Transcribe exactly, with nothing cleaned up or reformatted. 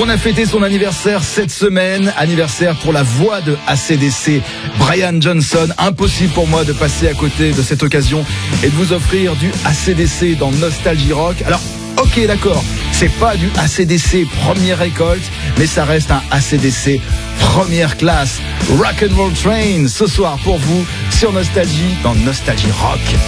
a fêté son anniversaire cette semaine. Anniversaire pour la voix de A C D C, Brian Johnson. Impossible pour moi de passer à côté de cette occasion et de vous offrir du A C D C dans Nostalgie Rock. Alors, ok, d'accord, c'est pas du A C D C première récolte, mais ça reste un A C D C première classe. Rock and Roll Train ce soir pour vous sur Nostalgie dans Nostalgie Rock.